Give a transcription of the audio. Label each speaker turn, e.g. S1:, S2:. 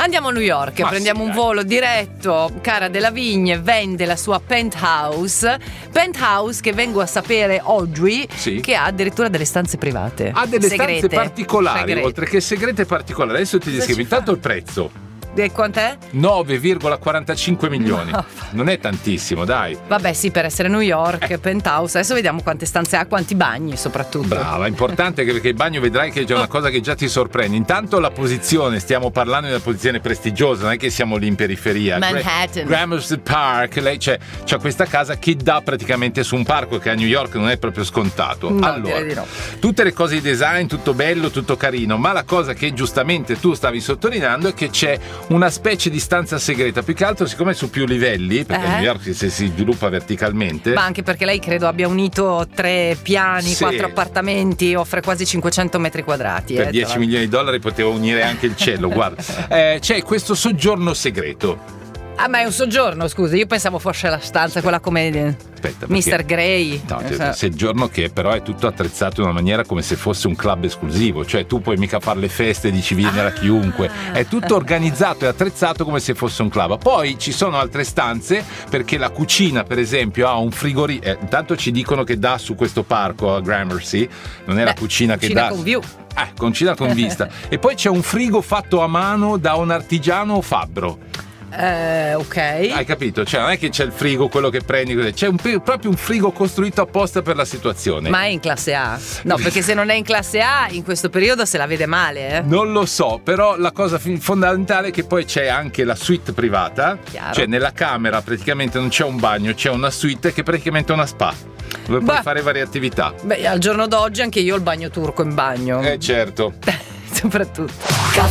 S1: Andiamo a New York, prendiamo un volo diretto. Cara Delavigne vende la sua penthouse che vengo a sapere oggi che ha addirittura delle stanze private.
S2: Ha delle
S1: segrete.
S2: stanze particolari, oltre che segrete particolari. Adesso ti descrivo intanto il prezzo.
S1: Quant'è?
S2: 9,45 milioni. Non è tantissimo, dai.
S1: Vabbè, sì, per essere New York, penthouse. Adesso vediamo quante stanze ha, quanti bagni soprattutto.
S2: Brava, importante perché il bagno vedrai che c'è una cosa che già ti sorprende. Intanto la posizione, stiamo parlando di una posizione prestigiosa, non è che siamo lì in periferia.
S1: Manhattan.
S2: Gramercy Park, lei c'è questa casa che dà praticamente su un parco che a New York non è proprio scontato.
S1: No,
S2: allora,
S1: direi di no.
S2: tutte le cose di design, tutto bello, tutto carino, ma la cosa che giustamente tu stavi sottolineando è che c'è una specie di stanza segreta, più che altro siccome su più livelli, perché New York si sviluppa verticalmente.
S1: Ma anche perché lei credo abbia unito 3 piani, 4 appartamenti, offre quasi 500 metri quadrati.
S2: Per 10 milioni di dollari potevo unire anche il cielo, guarda. C'è questo soggiorno segreto.
S1: Ah, ma è un soggiorno, scusa, io pensavo fosse la stanza quella come Mr. Grey.
S2: No, soggiorno che però è tutto attrezzato in una maniera come se fosse un club esclusivo, cioè tu puoi mica fare le feste, dici vieni a chiunque, è tutto organizzato e attrezzato come se fosse un club. Poi ci sono altre stanze, perché la cucina per esempio ha un frigorifero, intanto ci dicono che dà su questo parco a Gramercy, non è la cucina che dà
S1: con view.
S2: Cucina con vista. E poi c'è un frigo fatto a mano da un artigiano fabbro.
S1: Ok.
S2: Hai capito? Cioè non è che c'è il frigo, quello che prendi, c'è proprio un frigo costruito apposta per la situazione.
S1: Ma è in classe A? No, perché se non è in classe A in questo periodo se la vede male,
S2: Non lo so, però la cosa fondamentale è che poi c'è anche la suite privata.
S1: Chiaro.
S2: Cioè nella camera praticamente non c'è un bagno, c'è una suite che è praticamente una spa, dove puoi fare varie attività.
S1: Beh, al giorno d'oggi anche io ho il bagno turco in bagno.
S2: Certo.
S1: Soprattutto.